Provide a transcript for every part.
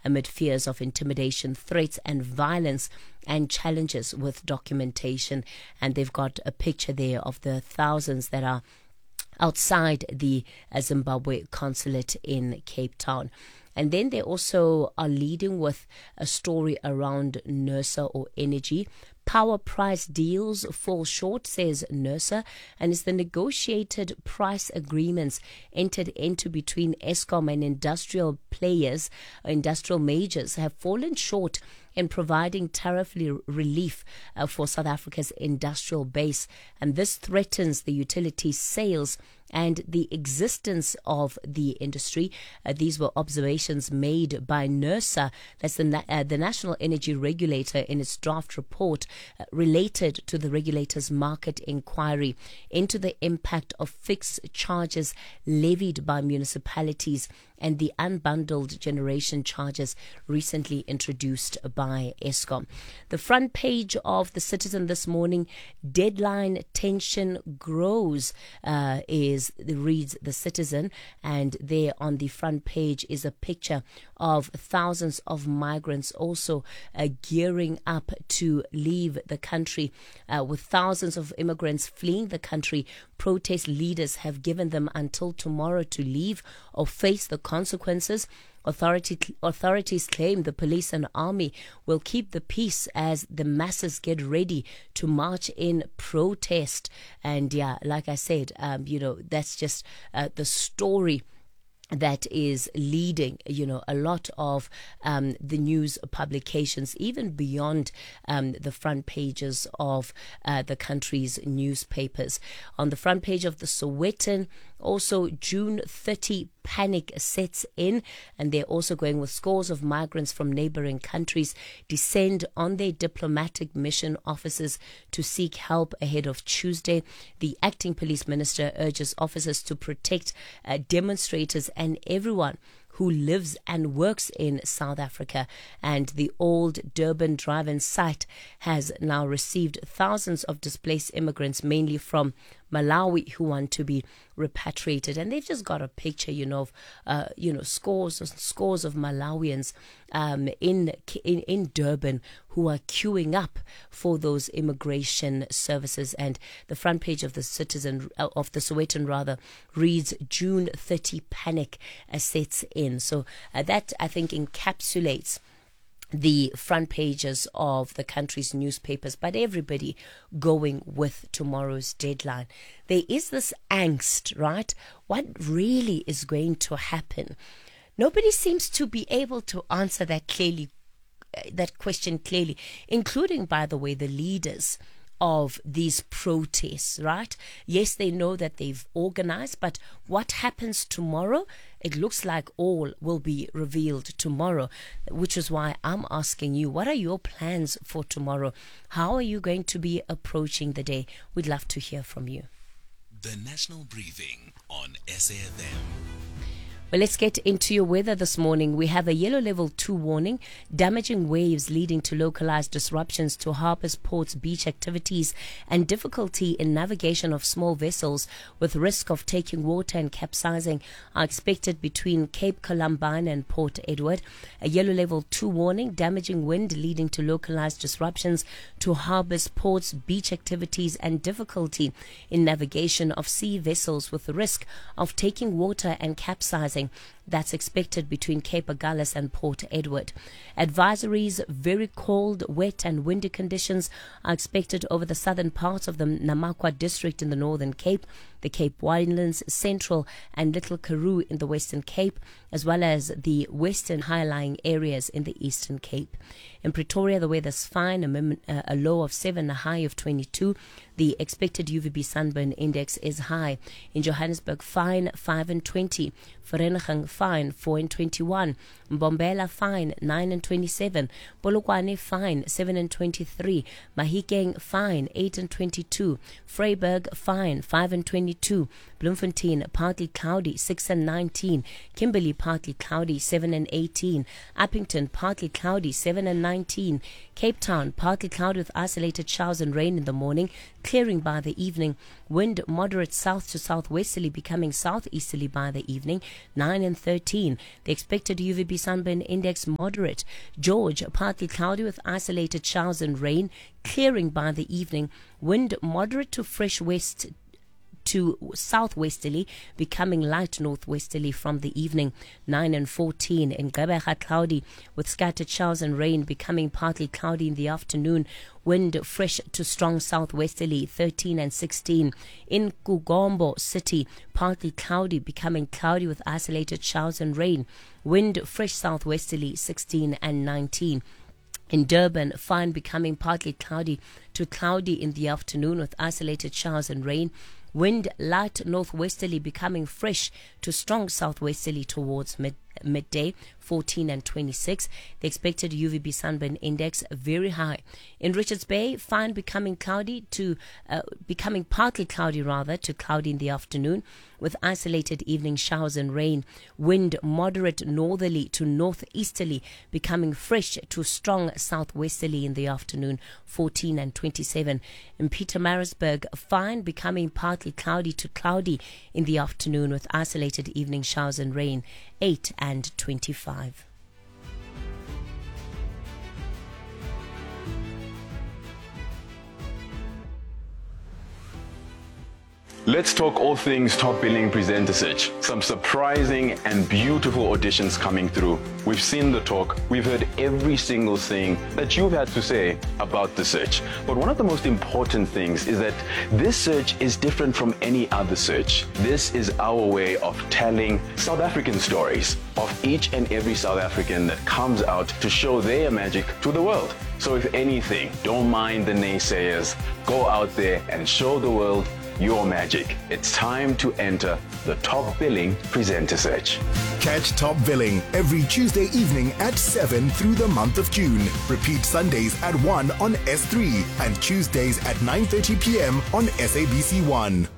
amid fears of intimidation, threats, and violence, and challenges with documentation. And they've got a picture there of the thousands that are outside the Zimbabwe consulate in Cape Town. And then they also are leading with a story around NERSA or energy. Power price deals fall short, says NERSA, and it's the negotiated price agreements entered into between Eskom and industrial players, industrial majors, have fallen short in providing tariff relief for South Africa's industrial base. And this threatens the utility sales and the existence of the industry. These were observations made by NERSA, that's the National Energy Regulator, in its draft report related to the regulator's market inquiry into the impact of fixed charges levied by municipalities and the unbundled generation charges recently introduced by Eskom. The front page of The Citizen this morning, deadline tension grows, reads The Citizen, and there on the front page is a picture of thousands of migrants also gearing up to leave the country. With thousands of immigrants fleeing the country, protest leaders have given them until tomorrow to leave or face the consequences. Authorities claim the police and army will keep the peace as the masses get ready to march in protest. And yeah, like I said, that's just the story that is leading, a lot of the news publications, even beyond the front pages of the country's newspapers. On the front page of the Sowetan, also June 30 panic sets in, and they're also going with scores of migrants from neighboring countries descend on their diplomatic mission offices to seek help ahead of Tuesday. The acting police minister urges officers to protect demonstrators and everyone who lives and works in South Africa. And the old Durban drive-in site has now received thousands of displaced immigrants, mainly from Malawi, who want to be repatriated. And they've just got a picture, of scores and scores of Malawians in Durban who are queuing up for those immigration services. And the front page of the Citizen, of the Sowetan rather, reads June 30 panic sets in. So that, I think, encapsulates the front pages of the country's newspapers, but everybody going with tomorrow's deadline. There is this angst, right? What really is going to happen? Nobody seems to be able to answer that question clearly, including, by the way, the leaders of these protests, right? Yes, they know that they've organized, but what happens tomorrow? It looks like all will be revealed tomorrow, which is why I'm asking you, what are your plans for tomorrow? How are you going to be approaching the day? We'd love to hear from you. The National Briefing on SAFM. Well, let's get into your weather this morning. We have a yellow level 2 warning, damaging waves leading to localized disruptions to harbors, ports, beach activities, and difficulty in navigation of small vessels with risk of taking water and capsizing are expected between Cape Columbine and Port Edward. A yellow level 2 warning, damaging wind leading to localized disruptions to harbors, ports, beach activities, and difficulty in navigation of sea vessels with the risk of taking water and capsizing. That's expected between Cape Agulhas and Port Edward. Advisories, very cold, wet and windy conditions are expected over the southern parts of the Namakwa district in the Northern Cape, the Cape Winelands, Central and Little Karoo in the Western Cape, as well as the western high-lying areas in the Eastern Cape. In Pretoria, the weather's fine, a low of 7, a high of 22. The expected UVB sunburn index is high. In Johannesburg, fine, 5 and 20. Vereeniging, fine, 4 and 21. Mbombela, fine, 9 and 27. Polokwane, fine, 7 and 23. Mahikeng, fine, 8 and 22. Vryburg, fine, 5 and 20. 22. Bloemfontein, partly cloudy, 6 and 19. Kimberley, partly cloudy, 7 and 18. Uppington, partly cloudy, 7 and 19. Cape Town, partly cloudy with isolated showers and rain in the morning, clearing by the evening. Wind moderate south to southwesterly, becoming southeasterly by the evening, 9 and 13. The expected UVB sunburn index moderate. George, partly cloudy with isolated showers and rain, clearing by the evening. Wind moderate to fresh west to southwesterly, becoming light northwesterly from the evening, 9 and 14. In Gqeberha, cloudy with scattered showers and rain, becoming partly cloudy in the afternoon. Wind fresh to strong southwesterly, 13 and 16. In Kugombo City, partly cloudy, becoming cloudy with isolated showers and rain. Wind fresh southwesterly, 16 and 19. In Durban, fine, becoming partly cloudy to cloudy in the afternoon with isolated showers and rain. Wind light northwesterly, becoming fresh to strong southwesterly towards midday, 14 and 26. The expected UVB sunburn index very high. In Richards Bay, fine, becoming cloudy to becoming partly cloudy rather to cloudy in the afternoon with isolated evening showers and rain. Wind moderate northerly to northeasterly, becoming fresh to strong southwesterly in the afternoon, 14 and 27. In Pietermaritzburg, fine, becoming partly cloudy to cloudy in the afternoon with isolated evening showers and rain, 8 and 25. Let's talk all things top billing presenter search. Some surprising and beautiful auditions coming through. We've seen the talk. We've heard every single thing that you've had to say about the search. But one of the most important things is that this search is different from any other search. This is our way of telling South African stories of each and every South African that comes out to show their magic to the world. So if anything, don't mind the naysayers. Go out there and show the world your magic. It's time to enter the top billing presenter search. Catch Top Billing every Tuesday evening at 7 through the month of June. Repeat Sundays at 1 on S3 and Tuesdays at 9:30 p.m. on SABC1.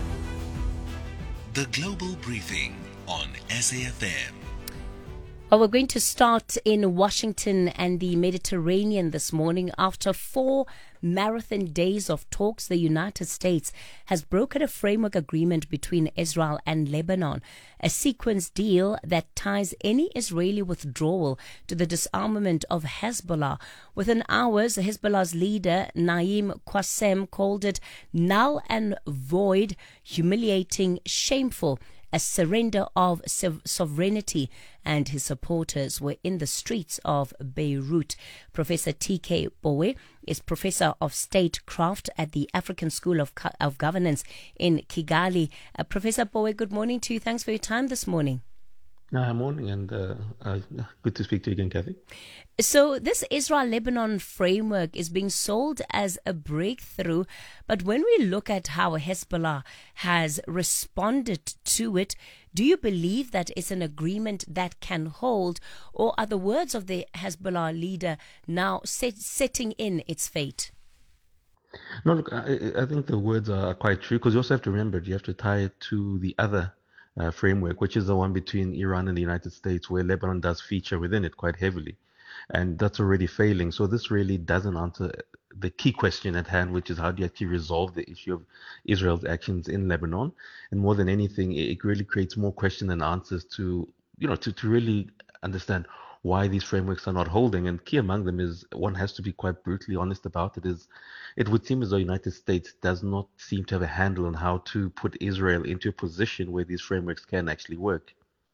The Global Briefing on SAFM. Well, we're going to start in Washington and the Mediterranean this morning. After 4 marathon days of talks, the United States has brokered a framework agreement between Israel and Lebanon, a sequence deal that ties any Israeli withdrawal to the disarmament of Hezbollah. Within hours, Hezbollah's leader, Naim Qassem, called it null and void, humiliating, shameful, a surrender of sovereignty, and his supporters were in the streets of Beirut. Professor T.K. Bowe is Professor of Statecraft at the African School of Governance in Kigali. Professor Bowe, good morning to you. Thanks for your time this morning. Morning, and good to speak to you again, Kathy. So this Israel-Lebanon framework is being sold as a breakthrough, but when we look at how Hezbollah has responded to it, do you believe that it's an agreement that can hold, or are the words of the Hezbollah leader now setting in its fate? No, look, I think the words are quite true, because you also have to remember, you have to tie it to the other framework, which is the one between Iran and the United States, where Lebanon does feature within it quite heavily. And that's already failing. So this really doesn't answer the key question at hand, which is how do you actually resolve the issue of Israel's actions in Lebanon? And more than anything, it really creates more questions than answers to really understand why these frameworks are not holding. And key among them is, one has to be quite brutally honest about it, is it would seem as though the United States does not seem to have a handle on how to put Israel into a position where these frameworks can actually work.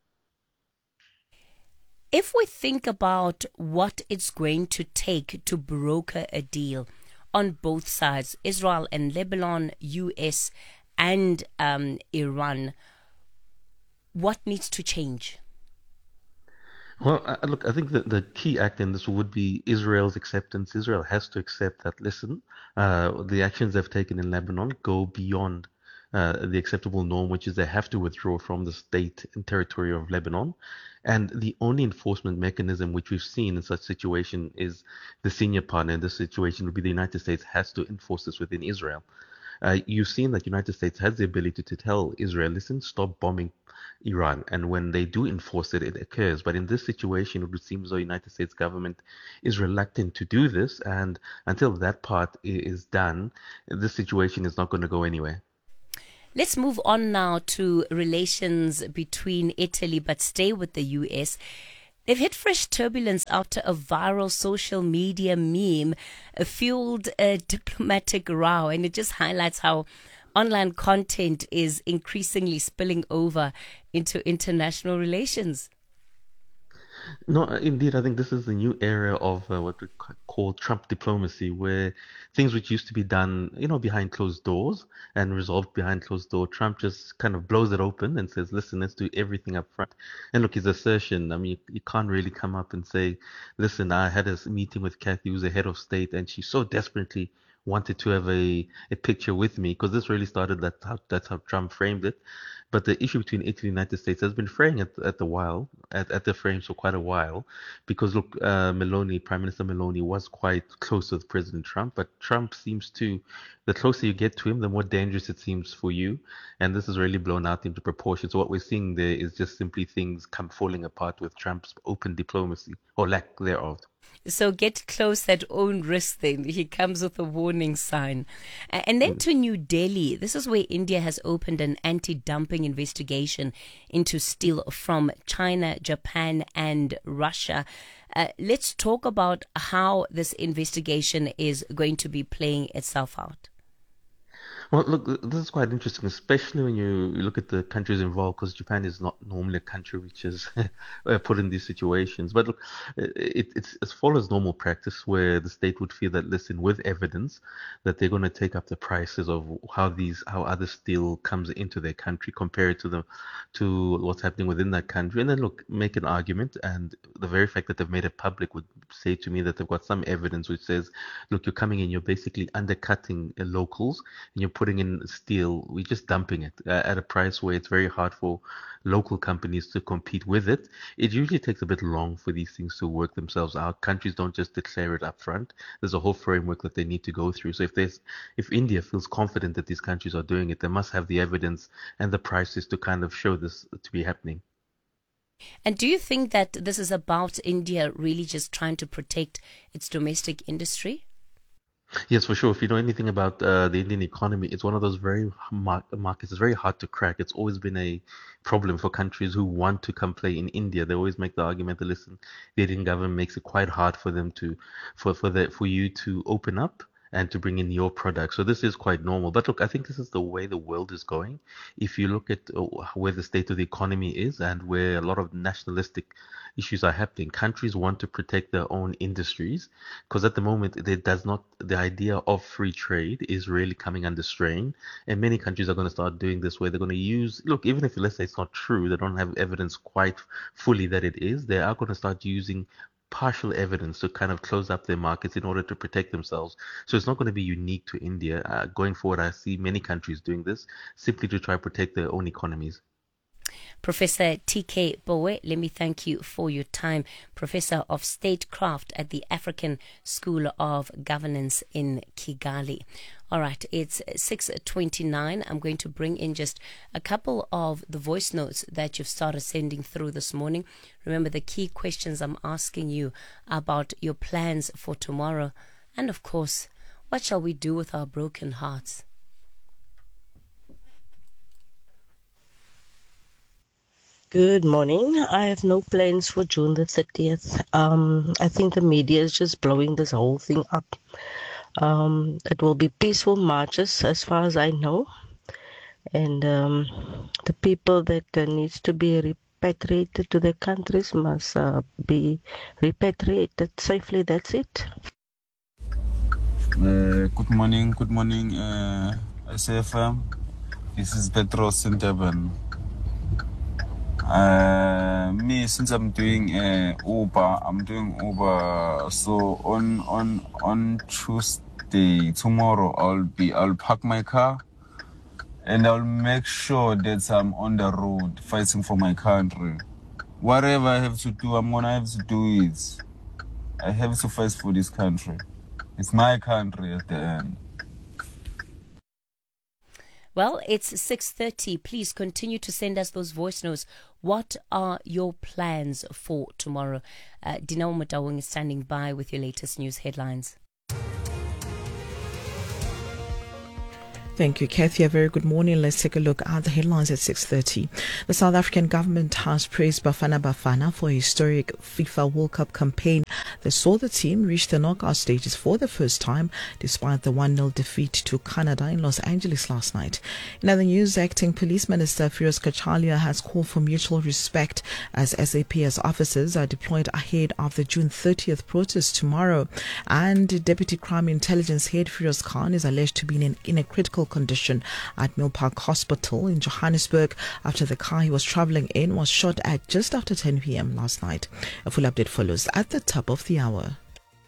If we think about what it's going to take to broker a deal on both sides, Israel and Lebanon, US and Iran, what needs to change? Well, look, I think that the key act in this would be Israel's acceptance. Israel has to accept that, listen, the actions they've taken in Lebanon go beyond the acceptable norm, which is they have to withdraw from the state and territory of Lebanon. And the only enforcement mechanism which we've seen in such situation is the senior partner in this situation would be the United States has to enforce this within Israel. you've seen that United States has the ability to tell Israel, listen, stop bombing Iran. And when they do enforce it, it occurs. But in this situation, it would seem as though the United States government is reluctant to do this. And until that part is done, this situation is not going to go anywhere. Let's move on now to relations between Italy, but stay with the US. They've hit fresh turbulence after a viral social media meme fueled a diplomatic row, and it just highlights how online content is increasingly spilling over into international relations. No, indeed, I think this is the new era of what we call Trump diplomacy, where things which used to be done, behind closed doors and resolved behind closed door, Trump just kind of blows it open and says, listen, let's do everything up front. And look, his assertion, I mean, you can't really come up and say, listen, I had a meeting with Kathy, who's the head of state, and she so desperately wanted to have a picture with me, because this really started, that's how Trump framed it. But the issue between Italy and the United States has been fraying at the frames for quite a while, because look, Prime Minister Meloni was quite close with President Trump, but Trump seems to, the closer you get to him, the more dangerous it seems for you, and this is really blown out into proportion. So what we're seeing there is just simply things come falling apart with Trump's open diplomacy, or lack thereof. So get close at own risk then. He comes with a warning sign. And then to New Delhi. This is where India has opened an anti-dumping investigation into steel from China, Japan and Russia. Let's talk about how this investigation is going to be playing itself out. Well, look, this is quite interesting, especially when you look at the countries involved, because Japan is not normally a country which is put in these situations. But look, it follows normal practice, where the state would feel that, listen, with evidence, that they're going to take up the prices of how other steel comes into their country, compare it to what's happening within that country, and then look, make an argument. And the very fact that they've made it public would say to me that they've got some evidence which says, look, you're coming in, you're basically undercutting locals, and you're putting in steel, we're just dumping it at a price where it's very hard for local companies to compete with it. It usually takes a bit long for these things to work themselves out. Countries don't just declare it up front. There's a whole framework that they need to go through. So if India feels confident that these countries are doing it, they must have the evidence and the prices to kind of show this to be happening. And do you think that this is about India really just trying to protect its domestic industry? Yes, for sure. If you know anything about the Indian economy, it's one of those very markets. It's very hard to crack. It's always been a problem for countries who want to come play in India. They always make the argument that, listen, the Indian government makes it quite hard for them for you to open up and to bring in your product. So this is quite normal. But look, I think this is the way the world is going. If you look at where the state of the economy is and where a lot of nationalistic issues are happening, countries want to protect their own industries, because at the moment the idea of free trade is really coming under strain. And many countries are going to start doing this, where they're going to use, look, even if let's say it's not true, they don't have evidence quite fully that it is, they are going to start using partial evidence to kind of close up their markets in order to protect themselves. So it's not going to be unique to India. Going forward, I see many countries doing this simply to try to protect their own economies. Professor T.K. Bowe, let me thank you for your time. Professor of Statecraft at the African School of Governance in Kigali. All right, it's 6:29. I'm going to bring in just a couple of the voice notes that you've started sending through this morning. Remember, the key questions I'm asking you about your plans for tomorrow. And of course, what shall we do with our broken hearts? Good morning. I have no plans for June the 30th. I think the media is just blowing this whole thing up. It will be peaceful marches as far as I know. And the people that needs to be repatriated to their countries must be repatriated safely. That's it. Good morning, SFM. This is Petros in Durban. Me, since I'm doing Uber. So on Tuesday, tomorrow, I'll park my car and I'll make sure that I'm on the road fighting for my country. Whatever I have to do, I'm gonna have to do it. I have to fight for this country. It's my country at the end. Well, it's 6:30. Please continue to send us those voice notes. What are your plans for tomorrow? Dineo Motawang is standing by with your latest news headlines. Thank you, Kathy. A very good morning. Let's take a look at the headlines at 6:30. The South African government has praised Bafana Bafana for a historic FIFA World Cup campaign that saw the team reach the knockout stages for the first time, despite the 1-0 defeat to Canada in Los Angeles last night. In other news, Acting Police Minister Firoz Kachalia has called for mutual respect as SAPS officers are deployed ahead of the June 30th protest tomorrow. And Deputy Crime Intelligence Head Firoz Khan is alleged to be in a critical condition at Mill Park Hospital in Johannesburg after the car he was travelling in was shot at just after 10 p.m. last night. A full update follows at the top of the hour.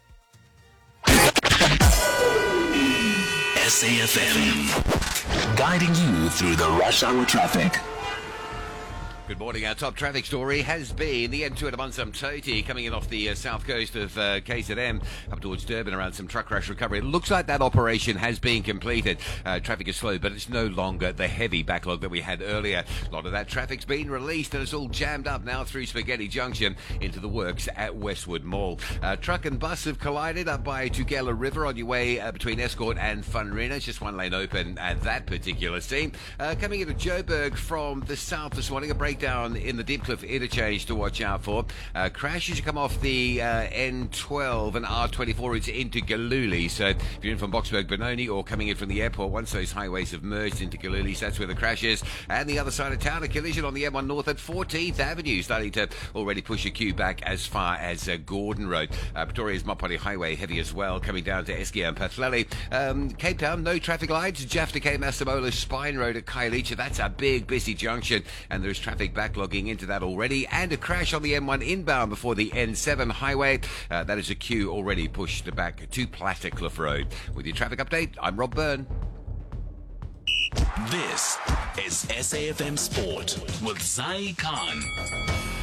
SAFM, guiding you through the rush hour traffic. Good morning. Our top traffic story has been the N2 at Amansamtoti coming in off the south coast of KZN up towards Durban around some truck crash recovery. It looks like that operation has been completed. Traffic is slow, but it's no longer the heavy backlog that we had earlier. A lot of that traffic's been released and it's all jammed up now through Spaghetti Junction into the works at Westwood Mall. Truck and bus have collided up by Tugela River on your way between Escort and Funrena. It's just one lane open at that particular scene. Coming into Joburg from the south this morning, a breakdown in the Deepcliff interchange to watch out for. Crashes come off the N12 and R24 it's into Galuli. So if you're in from Boksburg, Benoni, or coming in from the airport, once those highways have merged into Galuli, that's where the crash is. And the other side of town, a collision on the M1 North at 14th Avenue, starting to already push a queue back as far as Gordon Road. Pretoria's Mopani Highway heavy as well, coming down to Eskia and Pathleli. Cape Town, no traffic lights. Jafta K Masamola Spine Road at Khayelitsha. That's a big, busy junction, and there's traffic backlogging into that already. And a crash on the M1 inbound before the N7 highway. That is a queue already pushed back to Plattercliff Road. With your traffic update, I'm Rob Byrne. This is SAFM Sport with Zai Khan.